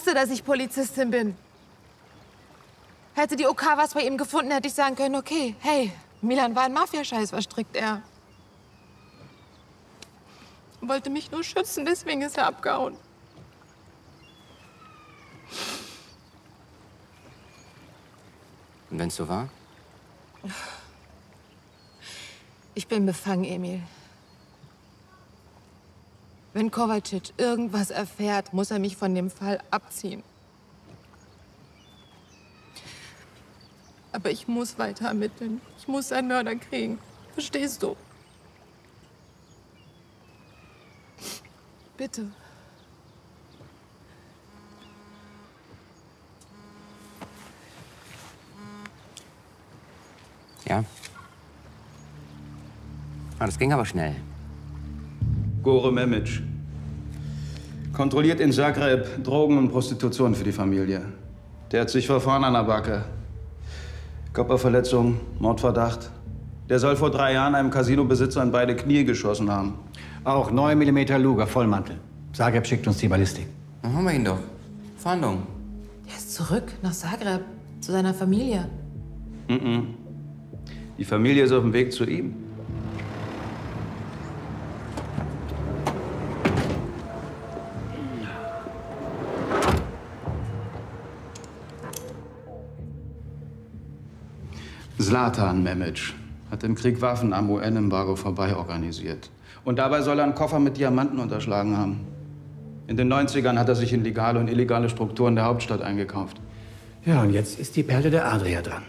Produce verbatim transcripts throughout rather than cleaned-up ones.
wusste, dass ich Polizistin bin. Hätte die OK was bei ihm gefunden, hätte ich sagen können, okay, hey, Milan war ein Mafiascheiß, was strickt er? Er wollte mich nur schützen, deswegen ist er abgehauen. Und wenn's so war? Ich bin befangen, Emil. Wenn Kovacic irgendwas erfährt, muss er mich von dem Fall abziehen. Aber ich muss weiter ermitteln. Ich muss einen Mörder kriegen. Verstehst du? Bitte. Ja. Ah, das ging aber schnell. Gore Memic. Kontrolliert in Zagreb Drogen und Prostitution für die Familie. Der hat sich verfahren an der Backe. Körperverletzung, Mordverdacht. Der soll vor drei Jahren einem Casinobesitzer in beide Knie geschossen haben. Auch neun Millimeter Luger, Vollmantel. Zagreb schickt uns die Ballistik. Dann haben wir ihn doch. Fahndung. Er ist zurück nach Zagreb, zu seiner Familie. Mhm. Die Familie ist auf dem Weg zu ihm. Zlatan Memic hat im Krieg Waffen am U N-Embargo vorbei organisiert. Und dabei soll er einen Koffer mit Diamanten unterschlagen haben. In den neunzigern hat er sich in legale und illegale Strukturen der Hauptstadt eingekauft. Ja, und jetzt ist die Perle der Adria dran.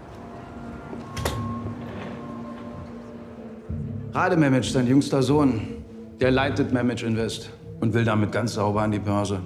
Rade Memic, sein jüngster Sohn, der leitet Memic Invest und will damit ganz sauber an die Börse.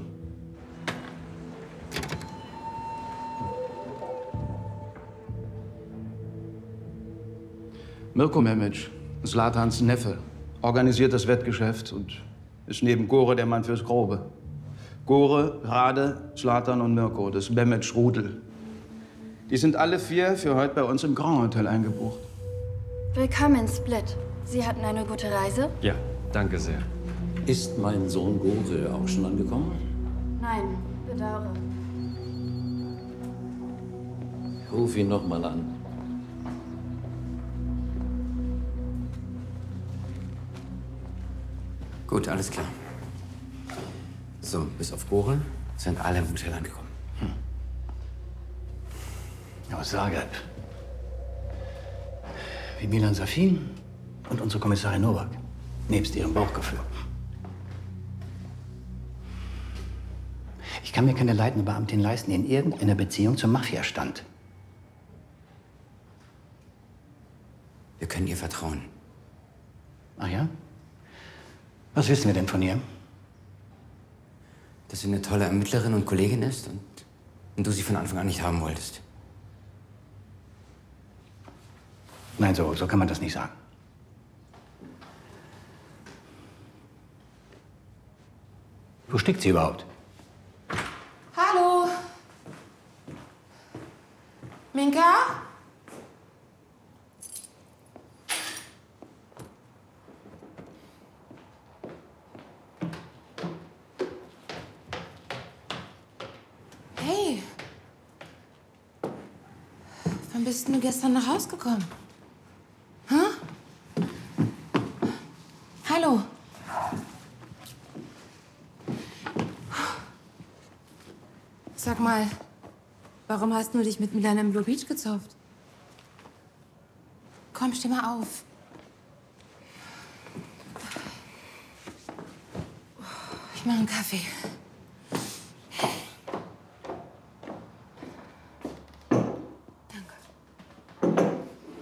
Mirko Memic, Zlatans Neffe, organisiert das Wettgeschäft und ist neben Gore der Mann fürs Grobe. Gore, Rade, Zlatan und Mirko, das Memic-Rudel. Die sind alle vier für heute bei uns im Grand Hotel eingebucht. Willkommen in Split. Sie hatten eine gute Reise? Ja, danke sehr. Ist mein Sohn Gore auch schon angekommen? Nein, bedauere. Ruf ihn noch mal an. Gut, alles klar. So, bis auf Gore sind alle im Hotel angekommen. Hm. Aus Zagreb. Wie Milan Safin und unsere Kommissarin Nowak. Nebst ihrem Bauchgefühl. Ich kann mir keine leitende Beamtin leisten, die in irgendeiner Beziehung zur Mafia stand. Wir können ihr vertrauen. Ach ja? Was wissen wir denn von ihr? Dass sie eine tolle Ermittlerin und Kollegin ist und, und du sie von Anfang an nicht haben wolltest. Nein, so, so kann man das nicht sagen. Wo steckt sie überhaupt? Hallo? Minka? Hey. Wann bist denn du gestern nach Hause gekommen? Hä? Hallo? Sag mal, warum hast du dich mit Milan im Blue Beach gezopft? Komm, steh mal auf. Ich mach einen Kaffee. Danke.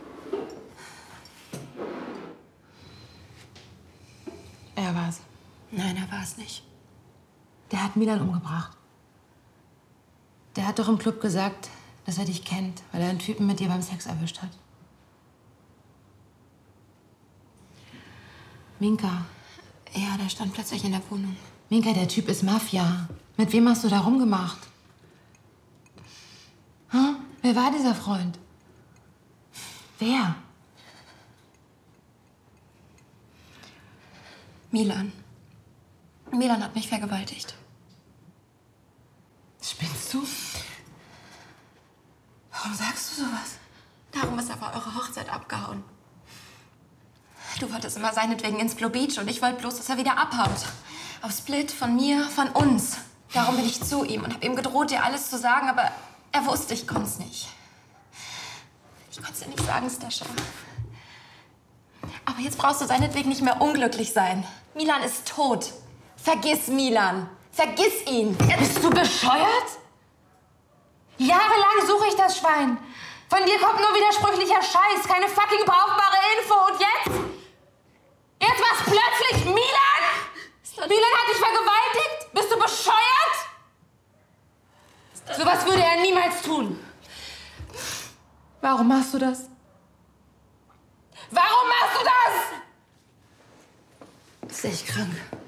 Er war's. Nein, er war es nicht. Der hat Milan umgebracht. Der hat doch im Club gesagt, dass er dich kennt, weil er einen Typen mit dir beim Sex erwischt hat. Minka. Ja, der stand plötzlich in der Wohnung. Minka, der Typ ist Mafia. Mit wem hast du da rumgemacht? Hm? Wer war dieser Freund? Wer? Milan. Milan hat mich vergewaltigt. Spinnst du? Warum sagst du sowas? Darum ist aber eure Hochzeit abgehauen. Du wolltest immer seinetwegen ins Blue Beach und ich wollte bloß, dass er wieder abhaut. Auf Split, von mir, von uns. Darum bin ich zu ihm und habe ihm gedroht, dir alles zu sagen, aber er wusste, ich konnte es nicht. Ich konnte es dir nicht sagen, Stascha. Aber jetzt brauchst du seinetwegen nicht mehr unglücklich sein. Milan ist tot. Vergiss Milan. Vergiss ihn. Bist du bescheuert? Jahrelang suche ich das Schwein. Von dir kommt nur widersprüchlicher Scheiß, keine fucking brauchbare Info. Und jetzt? Jetzt was plötzlich? Milan? Milan hat dich vergewaltigt? Bist du bescheuert? Sowas würde er niemals tun. Warum machst du das? Warum machst du das? Bist echt krank.